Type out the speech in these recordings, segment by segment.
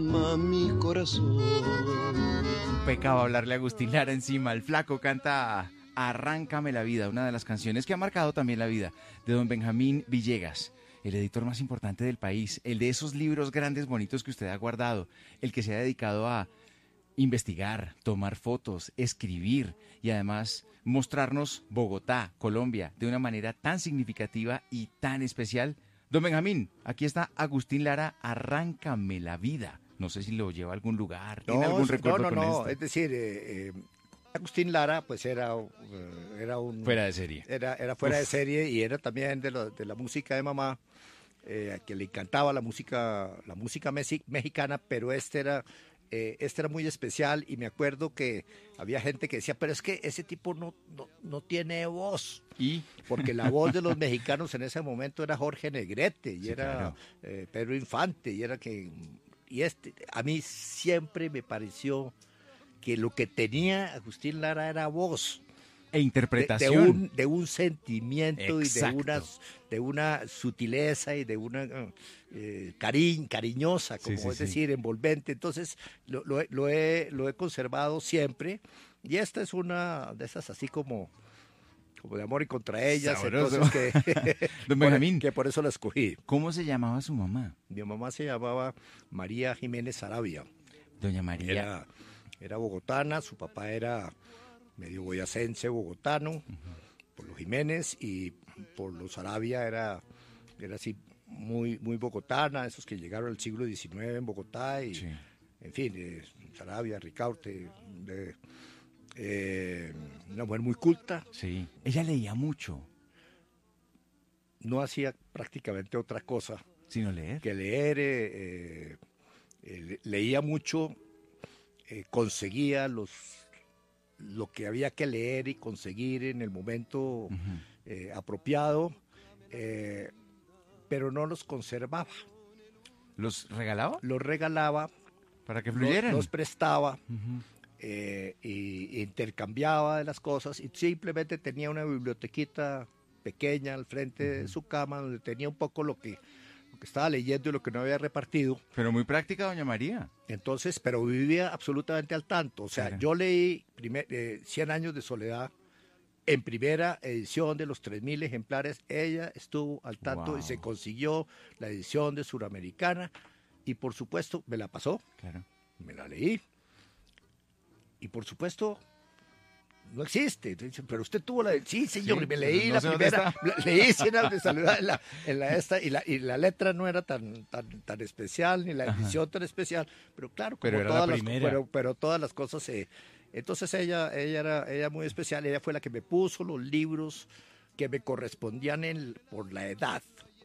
Mi corazón. Un pecado hablarle a Agustín Lara encima. El flaco canta Arráncame la vida, una de las canciones que ha marcado también la vida de don Benjamín Villegas, el editor más importante del país, el de esos libros grandes, bonitos que usted ha guardado, el que se ha dedicado a investigar, tomar fotos, escribir y además mostrarnos Bogotá, Colombia, de una manera tan significativa y tan especial. Don Benjamín, aquí está Agustín Lara, Arráncame la vida. No sé si lo lleva a algún lugar, ¿tiene algún recuerdo con esto? Es decir, Agustín Lara pues era un... Fuera de serie. Era fuera de serie y era también de la música de mamá, que le encantaba la música mexicana, pero este era muy especial y me acuerdo que había gente que decía, pero es que ese tipo no tiene voz. ¿Y? Porque la voz de los mexicanos en ese momento era Jorge Negrete y Sí, era claro. Pedro Infante y a mí siempre me pareció que lo que tenía Agustín Lara era voz. E interpretación. De un sentimiento Exacto. y de una sutileza y de una cariñosa, como Sí, sí, es sí. decir, envolvente. Entonces lo he conservado siempre y esta es una de esas así como de amor y contra ellas. Sabroso. Entonces Don Benjamín, que por eso la escogí. ¿cómo se llamaba su mamá? Mi mamá se llamaba María Jiménez Sarabia. Doña María. Era bogotana, su papá era medio boyacense, bogotano, por los Jiménez, y por los Sarabia era así muy, muy bogotana, esos que llegaron al siglo XIX en Bogotá, y Sí. en fin, Sarabia, Ricaurte, una mujer muy culta, Sí. Ella leía mucho, no hacía prácticamente otra cosa sino leer. que leer, leía mucho, conseguía lo que había que leer y conseguir en el momento apropiado, pero no los conservaba, ¿Los regalaba? los regalaba, Para que fluyeran. los prestaba, Ujú. y intercambiaba de las cosas y simplemente tenía una bibliotequita pequeña al frente de su cama donde tenía un poco lo que estaba leyendo y lo que no había repartido. Pero muy práctica, doña María. Entonces, pero vivía absolutamente al tanto. O sea, Claro. yo leí 100 años de soledad en primera edición de los 3.000 ejemplares. Ella estuvo al tanto Wow. y se consiguió la edición de Suramericana y por supuesto me la pasó, Claro. me la leí y por supuesto no existe. Entonces, pero usted tuvo la... Sí, señor, Sí, me leí no la sé dónde primera, leí 100 años de soledad en la esta y la letra no era tan especial ni la edición tan especial, pero claro, como Pero era todas la las primera. pero todas las cosas entonces ella era muy especial, ella fue la que me puso los libros que me correspondían por la edad.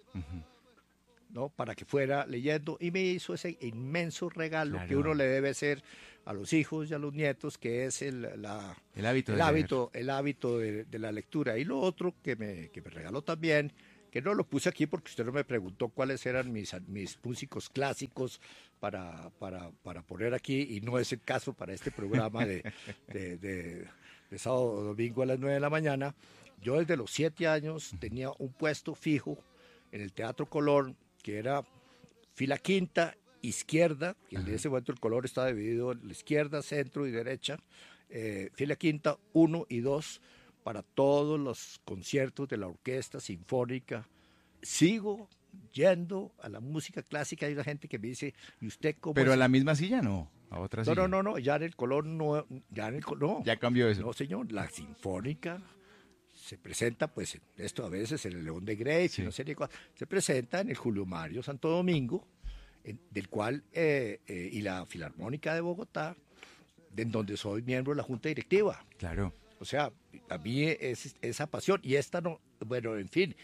¿No? Para que fuera leyendo y me hizo ese inmenso regalo Claro. que uno le debe hacer a los hijos y a los nietos, que es el hábito de el hábito de la lectura. Y lo otro que me regaló también, que no lo puse aquí porque usted no me preguntó cuáles eran mis músicos clásicos para poner aquí, y no es el caso para este programa de sábado o domingo a las 9 de la mañana. Yo desde los 7 años tenía un puesto fijo en el Teatro Colón, que era fila quinta, izquierda, y en ese momento el color estaba dividido en la izquierda, centro y derecha, fila quinta 1 y 2, para todos los conciertos de la Orquesta Sinfónica. Sigo yendo a la música clásica. Hay una gente que me dice, ¿y usted cómo Pero es? a la misma silla no, a otra silla. No, ya en el Colón no, no. Ya cambió eso. No, señor, la Sinfónica se presenta, pues, esto a veces en el León de Grey, Sí. no sé ni cuál, se presenta en el Julio Mario Santo Domingo, del cual, y la Filarmónica de Bogotá, en donde soy miembro de la Junta Directiva. Claro. O sea, a mí es esa pasión, y esta no, bueno, en fin,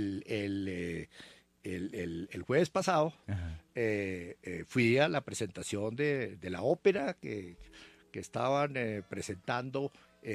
el jueves pasado fui a la presentación de la ópera que estaban presentando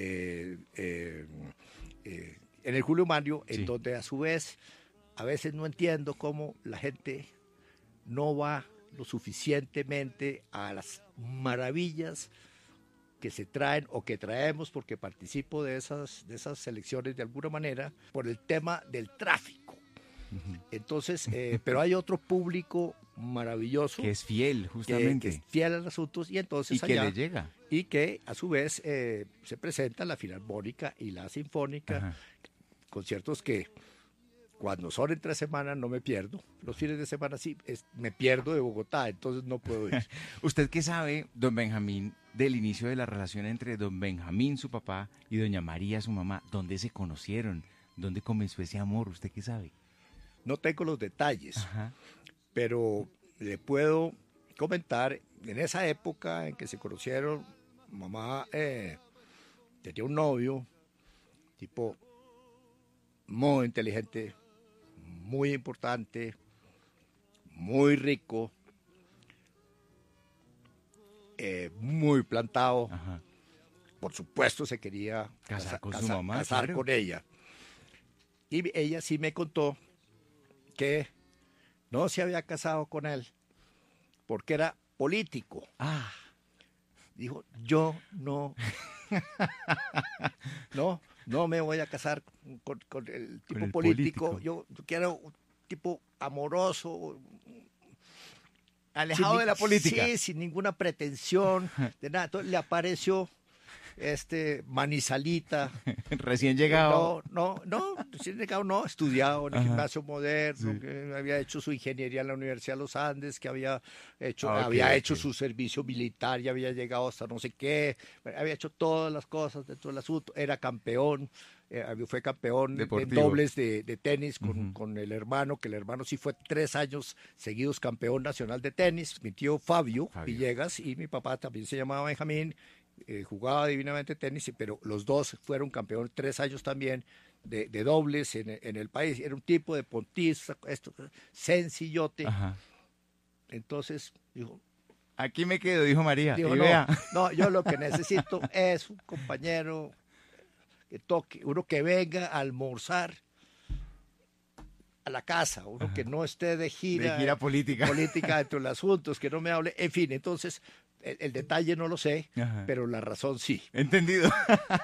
en el Julio Mario, Sí. en donde a su vez a veces no entiendo cómo la gente no va lo suficientemente a las maravillas que se traen o que traemos, porque participo de esas selecciones de alguna manera, por el tema del tráfico. Entonces, pero hay otro público maravilloso Que es fiel, justamente. que es fiel a los asuntos y entonces Y que allá, le llega. y que a su vez se presenta la Filarmónica y la Sinfónica, Ajá. conciertos que cuando son entre semanas no me pierdo, los fines de semana sí, me pierdo de Bogotá, entonces no puedo ir. ¿Usted qué sabe, don Benjamín, del inicio de la relación entre don Benjamín, su papá, y doña María, su mamá? ¿Dónde se conocieron? ¿Dónde comenzó ese amor? ¿Usted qué sabe? No tengo los detalles, Ajá. pero le puedo comentar, en esa época en que se conocieron, mamá tenía un novio, tipo muy inteligente, muy importante, muy rico, muy plantado. Ajá. Por supuesto se quería Casar con su mamá, casar claro. con ella. Y ella sí me contó que no se había casado con él porque era político. Ah, Dijo, yo no me voy a casar con el tipo el político. político. Yo quiero un tipo amoroso, alejado de la política. Sí, sin ninguna pretensión de nada. Entonces le apareció Manizalita. Recién llegado. No, recién llegado no, estudiado en el Ajá. gimnasio moderno, Sí. que había hecho su ingeniería en la Universidad de los Andes, que había hecho, Ah, ok, había ok. hecho su servicio militar y había llegado hasta no sé qué, había hecho todas las cosas dentro del asunto, era campeón, fue campeón en Deportivo. dobles de tenis Ujú. con el hermano, que el hermano sí fue 3 años seguidos campeón nacional de tenis, mi tío Fabio Villegas, y mi papá también se llamaba Benjamín. Jugaba divinamente tenis, pero los dos fueron campeones 3 años también de dobles en el país. Era un tipo deportista, sencillote. Ajá. Entonces dijo, Aquí me quedo, dijo María. dijo Y no, vea. no, yo lo que necesito es un compañero que toque, uno que venga a almorzar a la casa, uno que no esté de gira, política. política dentro de los asuntos, que no me hable, en fin, entonces el detalle no lo sé, Ajá. pero la razón sí. Entendido.